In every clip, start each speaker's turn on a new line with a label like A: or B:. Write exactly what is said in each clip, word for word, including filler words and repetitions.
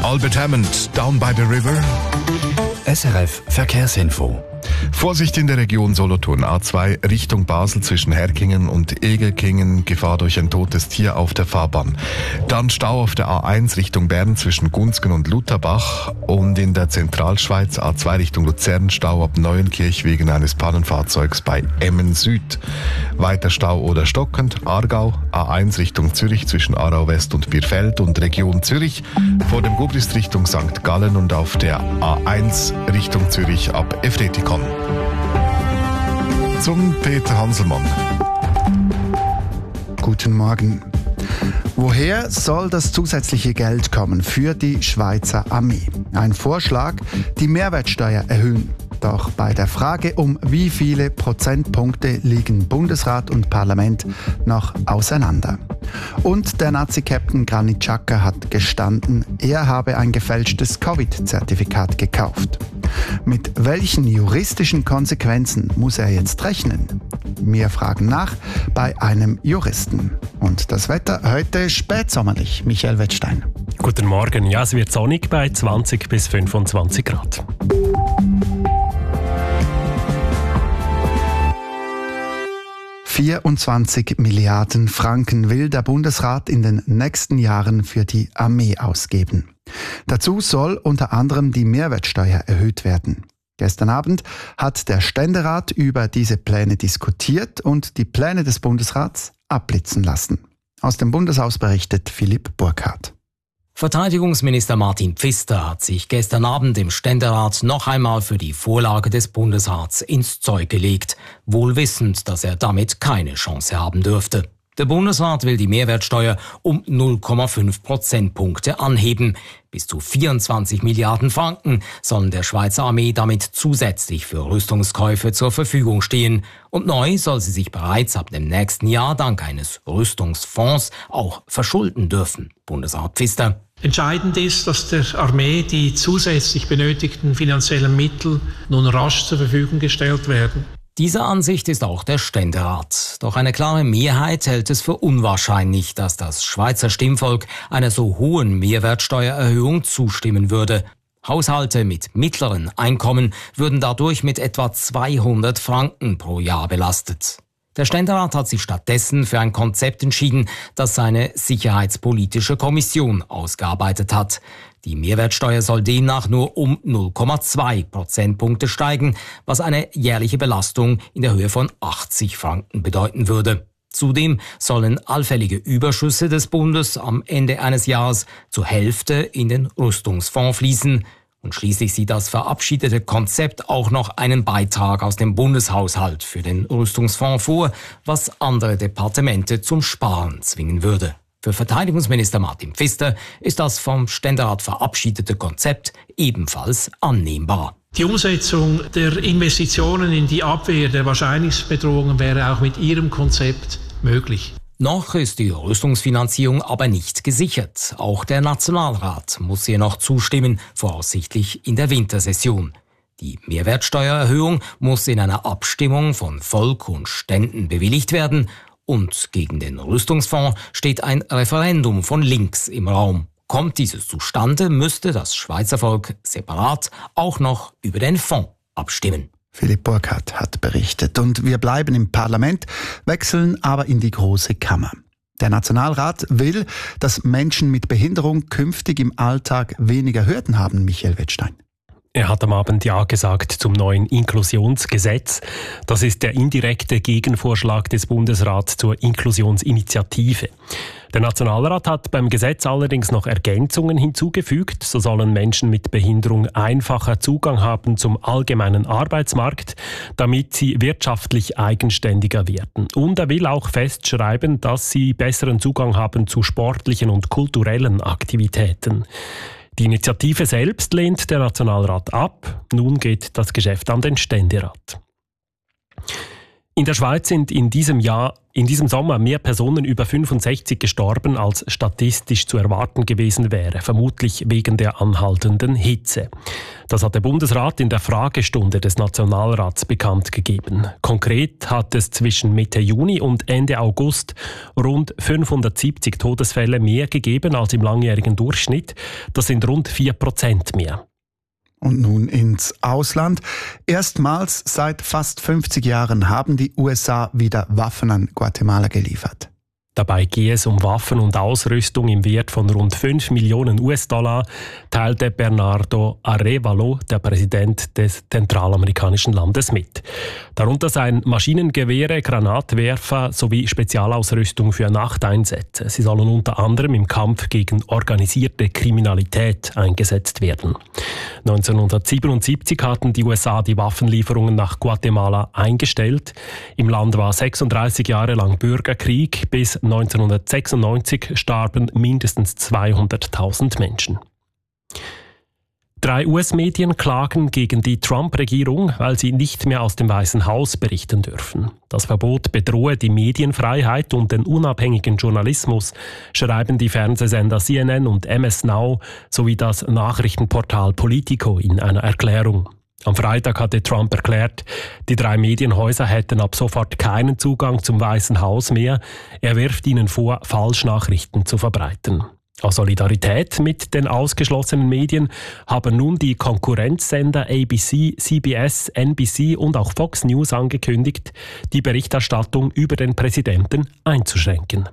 A: Albert Hammond, Down by the River.
B: S R F Verkehrsinfo.
A: Vorsicht in der Region Solothurn. A zwei Richtung Basel zwischen Herkingen und Egelkingen. Gefahr durch ein totes Tier auf der Fahrbahn. Dann Stau auf der A eins Richtung Bern zwischen Gunzgen und Lutherbach. Und in der Zentralschweiz A zwei Richtung Luzern Stau ab Neuenkirch wegen eines Pannenfahrzeugs bei Emmen Süd. Weiter Stau oder stockend. Aargau A eins Richtung Zürich zwischen Aarau West und Bierfeld und Region Zürich. Vor dem Gubrist Richtung Sankt Gallen und auf der A eins Richtung Zürich ab Efretikon. Zum Peter Hanselmann.
C: Guten Morgen. Woher soll das zusätzliche Geld kommen für die Schweizer Armee? Ein Vorschlag, die Mehrwertsteuer erhöhen. Doch bei der Frage, um wie viele Prozentpunkte liegen Bundesrat und Parlament noch auseinander. Und der Nazi-Captain Granit Xhaka hat gestanden, er habe ein gefälschtes Covid-Zertifikat gekauft. Mit welchen juristischen Konsequenzen muss er jetzt rechnen? Wir fragen nach bei einem Juristen. Und das Wetter heute spätsommerlich. Michael Wettstein.
D: Guten Morgen. Ja, es wird sonnig bei zwanzig bis fünfundzwanzig Grad.
C: vierundzwanzig Milliarden Franken will der Bundesrat in den nächsten Jahren für die Armee ausgeben. Dazu soll unter anderem die Mehrwertsteuer erhöht werden. Gestern Abend hat der Ständerat über diese Pläne diskutiert und die Pläne des Bundesrats abblitzen lassen. Aus dem Bundeshaus berichtet Philipp Burkhardt.
E: Verteidigungsminister Martin Pfister hat sich gestern Abend im Ständerat noch einmal für die Vorlage des Bundesrats ins Zeug gelegt, wohl wissend, dass er damit keine Chance haben dürfte. Der Bundesrat will die Mehrwertsteuer um null Komma fünf Prozentpunkte anheben. Bis zu vierundzwanzig Milliarden Franken sollen der Schweizer Armee damit zusätzlich für Rüstungskäufe zur Verfügung stehen. Und neu soll sie sich bereits ab dem nächsten Jahr dank eines Rüstungsfonds auch verschulden dürfen. Bundesrat Pfister.
F: Entscheidend ist, dass der Armee die zusätzlich benötigten finanziellen Mittel nun rasch zur Verfügung gestellt werden.
E: Dieser Ansicht ist auch der Ständerat. Doch eine klare Mehrheit hält es für unwahrscheinlich, dass das Schweizer Stimmvolk einer so hohen Mehrwertsteuererhöhung zustimmen würde. Haushalte mit mittleren Einkommen würden dadurch mit etwa zweihundert Franken pro Jahr belastet. Der Ständerat hat sich stattdessen für ein Konzept entschieden, das seine sicherheitspolitische Kommission ausgearbeitet hat. Die Mehrwertsteuer soll demnach nur um null Komma zwei Prozentpunkte steigen, was eine jährliche Belastung in der Höhe von achtzig Franken bedeuten würde. Zudem sollen allfällige Überschüsse des Bundes am Ende eines Jahres zur Hälfte in den Rüstungsfonds fließen. Und schließlich sieht das verabschiedete Konzept auch noch einen Beitrag aus dem Bundeshaushalt für den Rüstungsfonds vor, was andere Departemente zum Sparen zwingen würde. Für Verteidigungsminister Martin Pfister ist das vom Ständerat verabschiedete Konzept ebenfalls annehmbar.
F: Die Umsetzung der Investitionen in die Abwehr der Wahrscheinlichkeitsbedrohungen wäre auch mit Ihrem Konzept möglich.
E: Noch ist die Rüstungsfinanzierung aber nicht gesichert. Auch der Nationalrat muss hier noch zustimmen, voraussichtlich in der Wintersession. Die Mehrwertsteuererhöhung muss in einer Abstimmung von Volk und Ständen bewilligt werden. Und gegen den Rüstungsfonds steht ein Referendum von links im Raum. Kommt dieses zustande, müsste das Schweizer Volk separat auch noch über den Fonds abstimmen.
C: Philipp Burkhardt hat berichtet. Und wir bleiben im Parlament, wechseln aber in die Große Kammer. Der Nationalrat will, dass Menschen mit Behinderung künftig im Alltag weniger Hürden haben, Michael Wettstein.
D: Er hat am Abend Ja gesagt zum neuen Inklusionsgesetz. Das ist der indirekte Gegenvorschlag des Bundesrats zur Inklusionsinitiative. Der Nationalrat hat beim Gesetz allerdings noch Ergänzungen hinzugefügt. So sollen Menschen mit Behinderung einfacher Zugang haben zum allgemeinen Arbeitsmarkt, damit sie wirtschaftlich eigenständiger werden. Und er will auch festschreiben, dass sie besseren Zugang haben zu sportlichen und kulturellen Aktivitäten. Die Initiative selbst lehnt der Nationalrat ab. Nun geht das Geschäft an den Ständerat. In der Schweiz sind in diesem Jahr, in diesem Sommer mehr Personen über fünfundsechzig gestorben, als statistisch zu erwarten gewesen wäre, vermutlich wegen der anhaltenden Hitze. Das hat der Bundesrat in der Fragestunde des Nationalrats bekannt gegeben. Konkret hat es zwischen Mitte Juni und Ende August rund fünfhundertsiebzig Todesfälle mehr gegeben als im langjährigen Durchschnitt. Das sind rund vier Prozent mehr.
C: Und nun ins Ausland. Erstmals seit fast fünfzig Jahren haben die U S A wieder Waffen an Guatemala geliefert.
D: Dabei gehe es um Waffen und Ausrüstung im Wert von rund fünf Millionen U S-Dollar, teilte Bernardo Arévalo, der Präsident des zentralamerikanischen Landes, mit. Darunter seien Maschinengewehre, Granatwerfer sowie Spezialausrüstung für Nachteinsätze. Sie sollen unter anderem im Kampf gegen organisierte Kriminalität eingesetzt werden. neunzehnhundertsiebenundsiebzig hatten die U S A die Waffenlieferungen nach Guatemala eingestellt. Im Land war sechsunddreißig Jahre lang Bürgerkrieg. Bis neunzehnhundertsechsundneunzig starben mindestens zweihunderttausend Menschen. Drei U S-Medien klagen gegen die Trump-Regierung, weil sie nicht mehr aus dem Weißen Haus berichten dürfen. Das Verbot bedrohe die Medienfreiheit und den unabhängigen Journalismus, schreiben die Fernsehsender C N N und M S Now sowie das Nachrichtenportal Politico in einer Erklärung. Am Freitag hatte Trump erklärt, die drei Medienhäuser hätten ab sofort keinen Zugang zum Weißen Haus mehr. Er wirft ihnen vor, Falschnachrichten zu verbreiten. Aus Solidarität mit den ausgeschlossenen Medien haben nun die Konkurrenzsender A B C, C B S, N B C und auch Fox News angekündigt, die Berichterstattung über den Präsidenten einzuschränken.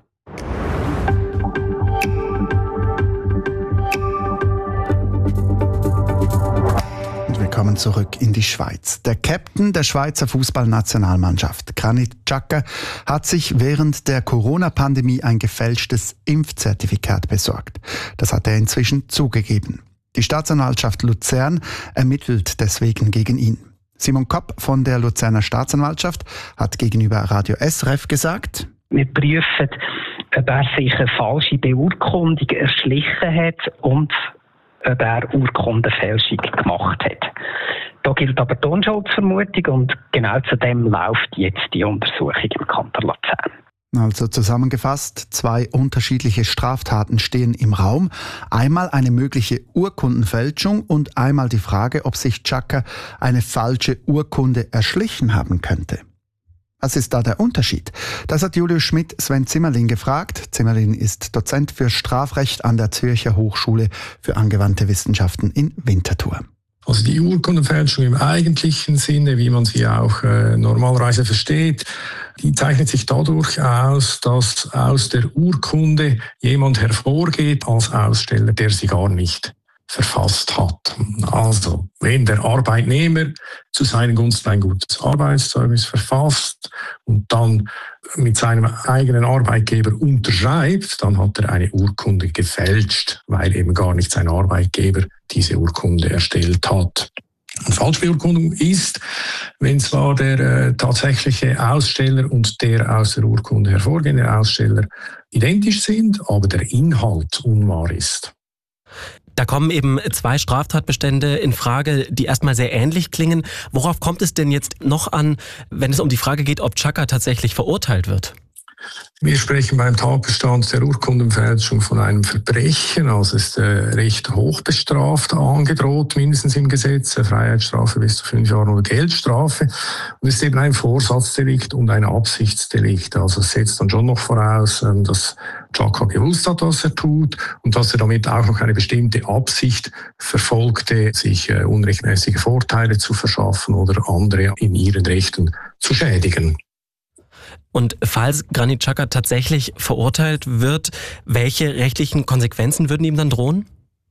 C: Willkommen zurück in die Schweiz. Der Captain der Schweizer Fußballnationalmannschaft, Granit Xhaka, hat sich während der Corona-Pandemie ein gefälschtes Impfzertifikat besorgt. Das hat er inzwischen zugegeben. Die Staatsanwaltschaft Luzern ermittelt deswegen gegen ihn. Simon Kopp von der Luzerner Staatsanwaltschaft hat gegenüber Radio S R F gesagt:
G: Wir prüfen, ob er sich eine falsche Beurkundung erschlichen hat und ob er Urkundenfälschung gemacht hat. Da gilt aber die Unschuldsvermutung und genau zu dem läuft jetzt die Untersuchung im Kanton Luzern.
C: Also zusammengefasst, zwei unterschiedliche Straftaten stehen im Raum. Einmal eine mögliche Urkundenfälschung und einmal die Frage, ob sich Xhaka eine falsche Urkunde erschlichen haben könnte. Was ist da der Unterschied? Das hat Julius Schmidt Sven Zimmerlin gefragt. Zimmerlin ist Dozent für Strafrecht an der Zürcher Hochschule für angewandte Wissenschaften in Winterthur.
H: Also die Urkundenfälschung im eigentlichen Sinne, wie man sie auch äh, normalerweise versteht, die zeichnet sich dadurch aus, dass aus der Urkunde jemand hervorgeht als Aussteller, der sie gar nicht verfasst hat. Also, wenn der Arbeitnehmer zu seinen Gunsten ein gutes Arbeitszeugnis verfasst und dann mit seinem eigenen Arbeitgeber unterschreibt, dann hat er eine Urkunde gefälscht, weil eben gar nicht sein Arbeitgeber diese Urkunde erstellt hat. Eine Falschbeurkundung ist, wenn zwar der äh, tatsächliche Aussteller und der aus der Urkunde hervorgehende Aussteller identisch sind, aber der Inhalt unwahr ist.
I: Da kommen eben zwei Straftatbestände in Frage, die erstmal sehr ähnlich klingen. Worauf kommt es denn jetzt noch an, wenn es um die Frage geht, ob Xhaka tatsächlich verurteilt wird?
H: Wir sprechen beim Tatbestand der Urkundenfälschung von einem Verbrechen, also ist äh, recht hoch bestraft, angedroht, mindestens im Gesetz, Freiheitsstrafe bis zu fünf Jahren oder Geldstrafe. Und es ist eben ein Vorsatzdelikt und ein Absichtsdelikt. Also es setzt dann schon noch voraus, ähm, dass Xhaka gewusst hat, was er tut und dass er damit auch noch eine bestimmte Absicht verfolgte, sich äh, unrechtmäßige Vorteile zu verschaffen oder andere in ihren Rechten zu schädigen.
I: Und falls Granit Xhaka tatsächlich verurteilt wird, welche rechtlichen Konsequenzen würden ihm dann drohen?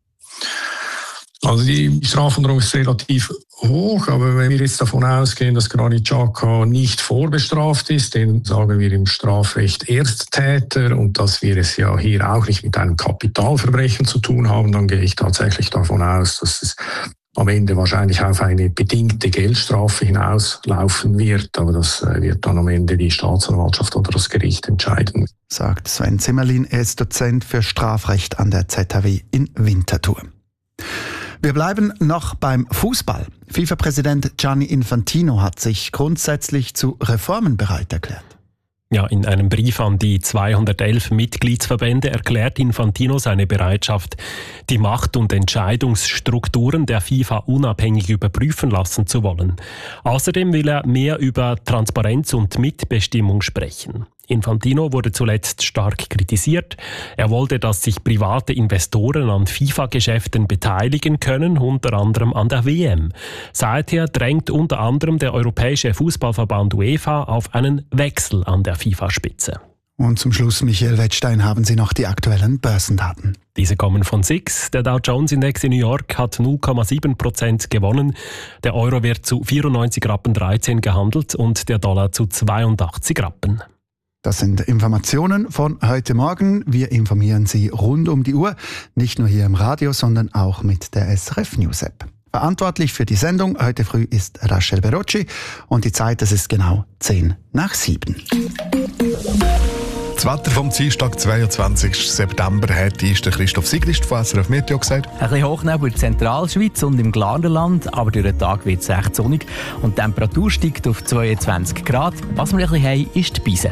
H: Also die Strafandrohung ist relativ hoch, aber wenn wir jetzt davon ausgehen, dass Granit Xhaka nicht vorbestraft ist, dann sagen wir im Strafrecht Ersttäter und dass wir es ja hier auch nicht mit einem Kapitalverbrechen zu tun haben, dann gehe ich tatsächlich davon aus, dass es am Ende wahrscheinlich auf eine bedingte Geldstrafe hinauslaufen wird. Aber das wird dann am Ende die Staatsanwaltschaft oder das Gericht entscheiden.
C: Sagt Sven Zimmerlin, er ist Dozent für Strafrecht an der Z H W in Winterthur. Wir bleiben noch beim Fußball. FIFA-Präsident Gianni Infantino hat sich grundsätzlich zu Reformen bereit erklärt.
D: Ja, in einem Brief an die zweihundertelf Mitgliedsverbände erklärt Infantino seine Bereitschaft, die Macht- und Entscheidungsstrukturen der FIFA unabhängig überprüfen lassen zu wollen. Außerdem will er mehr über Transparenz und Mitbestimmung sprechen. Infantino wurde zuletzt stark kritisiert. Er wollte, dass sich private Investoren an FIFA-Geschäften beteiligen können, unter anderem an der W M. Seither drängt unter anderem der Europäische Fußballverband UEFA auf einen Wechsel an der FIFA-Spitze.
C: Und zum Schluss, Michael Wettstein, haben Sie noch die aktuellen Börsendaten.
D: Diese kommen von S I X. Der Dow Jones Index in New York hat null Komma sieben Prozent gewonnen. Der Euro wird zu vierundneunzig Rappen dreizehn gehandelt und der Dollar zu zweiundachtzig Rappen.
C: Das sind Informationen von heute Morgen. Wir informieren Sie rund um die Uhr, nicht nur hier im Radio, sondern auch mit der S R F News App. Verantwortlich für die Sendung heute früh ist Rachel Berocci und die Zeit, das ist genau zehn nach sieben.
A: Das Wetter vom Dienstag, zweiundzwanzigsten September, hat ist der Christoph Sigrist von S R F Meteo gesagt.
J: Ein bisschen Hochnebel in der Zentralschweiz und im Glarnerland, aber durch den Tag wird es recht sonnig und die Temperatur steigt auf zweiundzwanzig Grad. Was wir ein bisschen haben, ist die Beise.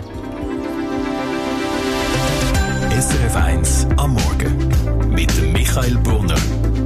B: S R F eins am Morgen mit dem Michael Brunner.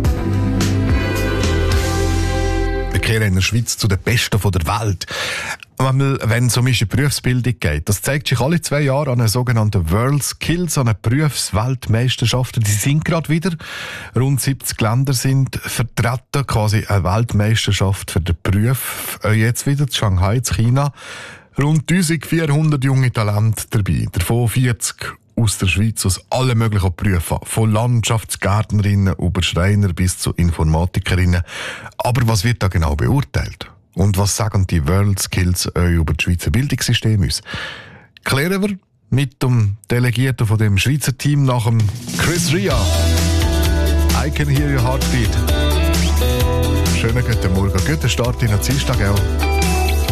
A: Wir kehren in der Schweiz zu den Besten der Welt. Wenn es um unsere Berufsbildung geht, das zeigt sich alle zwei Jahre an einer sogenannten World Skills, an einer Berufsweltmeisterschaft. Die sind gerade wieder. Rund siebzig Länder sind vertreten, quasi eine Weltmeisterschaft für den Beruf. Jetzt wieder in Shanghai, in China. Rund eintausendvierhundert junge Talente dabei, davon vierzig aus der Schweiz, aus allen möglichen Berufen, von Landschaftsgärtnerinnen über Schreiner bis zu Informatikerinnen. Aber was wird da genau beurteilt? Und was sagen die World Skills euch über das Schweizer Bildungssystem uns? Klären wir mit dem Delegierten von dem Schweizer Team nach dem Chris Ria. I can hear your heartbeat. Schönen guten Morgen, guten Start in den Dienstag auch.